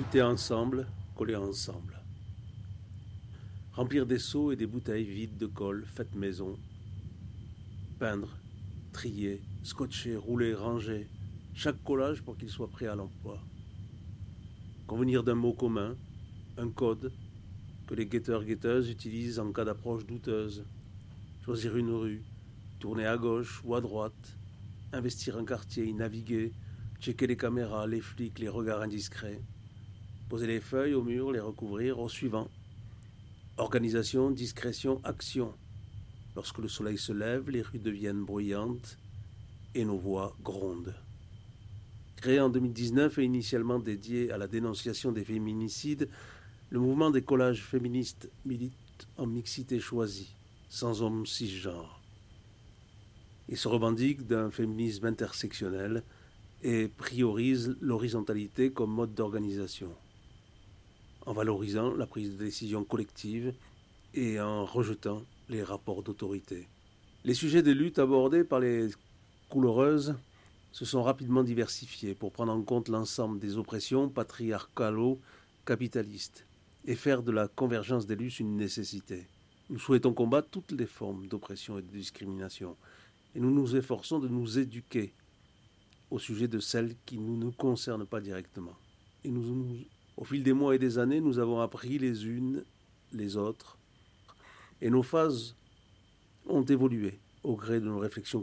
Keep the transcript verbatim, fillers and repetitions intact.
Habiter ensemble, coller ensemble. Remplir des seaux et des bouteilles vides de colle, faites maison. Peindre, trier, scotcher, rouler, ranger. Chaque collage pour qu'il soit prêt à l'emploi. Convenir d'un mot commun, un code, que les guetteurs-guetteuses utilisent en cas d'approche douteuse. Choisir une rue, tourner à gauche ou à droite, investir un quartier, y naviguer, checker les caméras, les flics, les regards indiscrets. Poser les feuilles au mur, les recouvrir au suivant. Organisation, discrétion, action. Lorsque le soleil se lève, les rues deviennent bruyantes et nos voix grondent. Créé en deux mille dix-neuf et initialement dédié à la dénonciation des féminicides, le mouvement des collages féministes milite en mixité choisie, sans hommes cisgenres. Il se revendique d'un féminisme intersectionnel et priorise l'horizontalité comme mode d'organisation, en valorisant la prise de décision collective et en rejetant les rapports d'autorité. Les sujets de lutte abordés par les couleureuses se sont rapidement diversifiés pour prendre en compte l'ensemble des oppressions patriarcalo-capitalistes et faire de la convergence des luttes une nécessité. Nous souhaitons combattre toutes les formes d'oppression et de discrimination et nous nous efforçons de nous éduquer au sujet de celles qui ne nous concernent pas directement. Et nous, nous, au fil des mois et des années, nous avons appris les unes les autres et nos phases ont évolué au gré de nos réflexions